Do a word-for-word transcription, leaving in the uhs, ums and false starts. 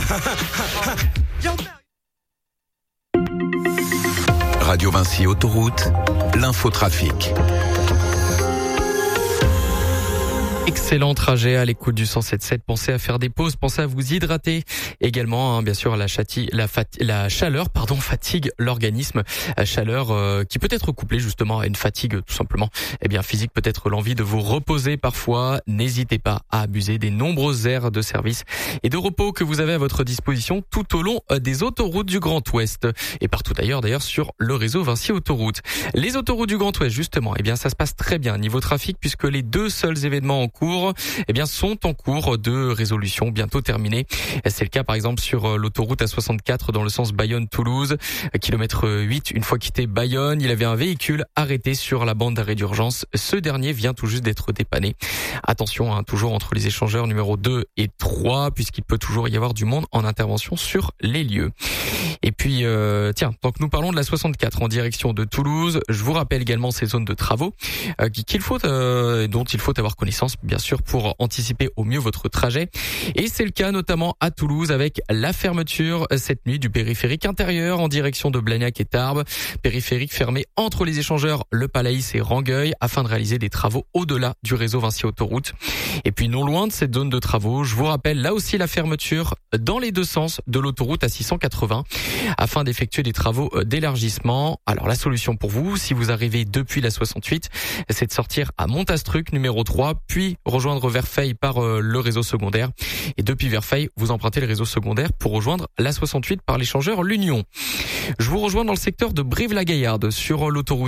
Radio Vinci Autoroute, l'infotrafic. Excellent trajet à l'écoute du cent sept sept. Pensez à faire des pauses, pensez à vous hydrater. Également, hein, bien sûr, la, chati, la, fat, la chaleur pardon, fatigue l'organisme. La chaleur euh, qui peut être couplée justement à une fatigue tout simplement eh bien, physique, peut-être l'envie de vous reposer parfois. N'hésitez pas à abuser des nombreuses aires de service et de repos que vous avez à votre disposition tout au long des autoroutes du Grand Ouest et partout ailleurs d'ailleurs sur le réseau Vinci Autoroute. Les autoroutes du Grand Ouest justement, eh bien, ça se passe très bien niveau trafic puisque les deux seuls événements en cours, eh bien, sont en cours de résolution, bientôt terminés. C'est le cas, par exemple, sur l'autoroute A soixante-quatre dans le sens Bayonne-Toulouse, kilomètre huit. Une fois quitté Bayonne, il avait un véhicule arrêté sur la bande d'arrêt d'urgence. Ce dernier vient tout juste d'être dépanné. Attention, hein, toujours entre les échangeurs numéro deux et trois, puisqu'il peut toujours y avoir du monde en intervention sur les lieux. Et puis, euh, tiens, tant que nous parlons de la soixante-quatre en direction de Toulouse, je vous rappelle également ces zones de travaux euh, qu'il faut, euh, dont il faut avoir connaissance, bien sûr, pour anticiper au mieux votre trajet. Et c'est le cas notamment à Toulouse avec la fermeture cette nuit du périphérique intérieur en direction de Blagnac et Tarbes. Périphérique fermé entre les échangeurs Le Palaïs et Rangueil afin de réaliser des travaux au-delà du réseau Vinci Autoroute. Et puis non loin de cette zone de travaux, je vous rappelle là aussi la fermeture dans les deux sens de l'autoroute A six cent quatre-vingts afin d'effectuer des travaux d'élargissement. Alors la solution pour vous, si vous arrivez depuis la soixante-huit, c'est de sortir à Montastruc numéro trois, puis rejoindre Verfeil par euh, le réseau secondaire. Et depuis Verfeil, vous empruntez le réseau secondaire pour rejoindre la soixante-huit par l'échangeur L'Union. Je vous rejoins dans le secteur de Brive-la-Gaillarde sur l'autoroute